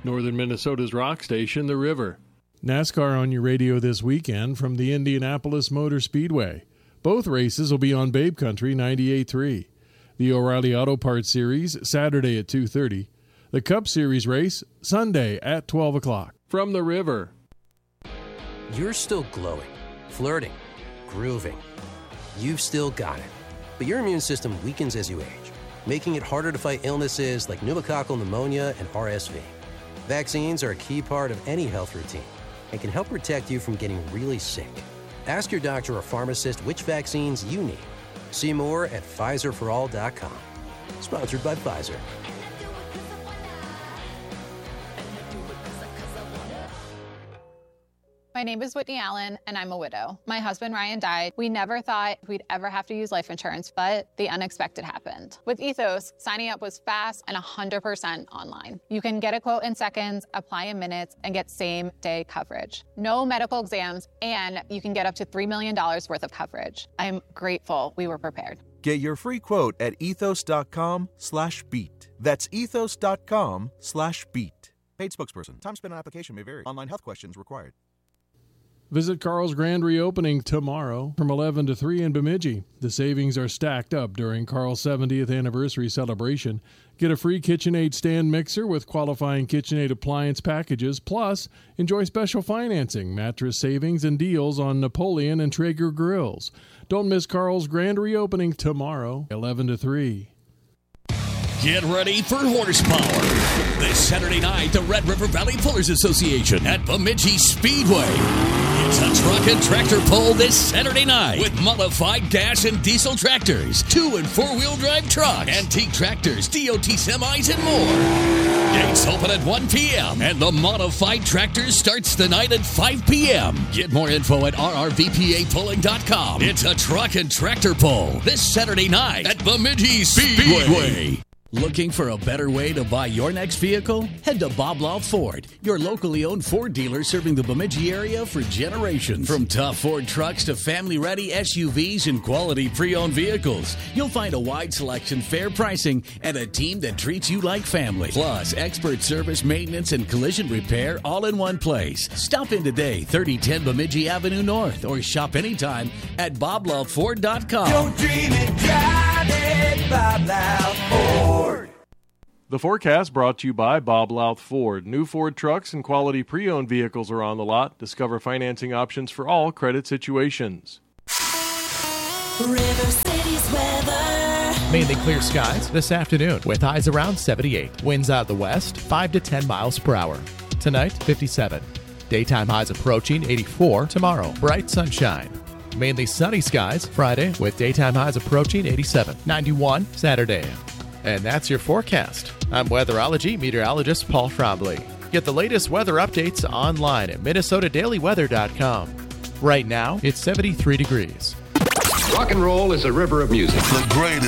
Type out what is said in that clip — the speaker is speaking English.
Northern Minnesota's rock station, The River. NASCAR on your radio this weekend from the Indianapolis Motor Speedway. Both races will be on Babe Country 98.3. The O'Reilly Auto Parts Series, Saturday at 2:30. The Cup Series race, Sunday at 12 o'clock. From The River. You're still glowing, flirting, grooving. You've still got it. But your immune system weakens as you age, making it harder to fight illnesses like pneumococcal pneumonia and RSV. Vaccines are a key part of any health routine and can help protect you from getting really sick. Ask your doctor or pharmacist which vaccines you need. See more at PfizerForAll.com. Sponsored by Pfizer. My name is Whitney Allen, and I'm a widow. My husband, Ryan, died. We never thought we'd ever have to use life insurance, but the unexpected happened. With Ethos, signing up was fast and 100% online. You can get a quote in seconds, apply in minutes, and get same-day coverage. No medical exams, and you can get up to $3 million worth of coverage. I'm grateful we were prepared. Get your free quote at ethos.com/beat. That's ethos.com/beat. Paid spokesperson. Time spent on application may vary. Online health questions required. Visit Carl's grand reopening tomorrow from 11 to 3 in Bemidji. The savings are stacked up during Carl's 70th anniversary celebration. Get a free KitchenAid stand mixer with qualifying KitchenAid appliance packages. Plus, enjoy special financing, mattress savings, and deals on Napoleon and Traeger grills. Don't miss Carl's grand reopening tomorrow, 11 to 3. Get ready for horsepower. This Saturday night, the Red River Valley Pullers Association at Bemidji Speedway. It's a truck and tractor pull this Saturday night with modified gas and diesel tractors, 2- and 4-wheel drive trucks, antique tractors, DOT semis, and more. Gates open at 1 p.m. and the modified tractors starts the night at 5 p.m. Get more info at rrvpapulling.com. It's a truck and tractor pull this Saturday night at Bemidji Speedway. Looking for a better way to buy your next vehicle? Head to Bob Law Ford, your locally owned Ford dealer serving the Bemidji area for generations. From tough Ford trucks to family-ready SUVs and quality pre-owned vehicles, you'll find a wide selection, fair pricing, and a team that treats you like family. Plus, expert service, maintenance, and collision repair all in one place. Stop in today, 3010 Bemidji Avenue North, or shop anytime at BobLouthFord.com. Don't dream it, drive it, Bob Louth Ford. The forecast brought to you by Bob Louth Ford. New Ford trucks and quality pre-owned vehicles are on the lot. Discover financing options for all credit situations. River City's weather. Mainly clear skies this afternoon with highs around 78. Winds out the west, 5 to 10 miles per hour. Tonight, 57. Daytime highs approaching 84 tomorrow. Bright sunshine. Mainly sunny skies Friday with daytime highs approaching 87. 91 Saturday. And that's your forecast. I'm weatherology meteorologist Paul Trombley. Get the latest weather updates online at MinnesotaDailyWeather.com. Right now, it's 73 degrees. Rock and roll is a river of music. The greatest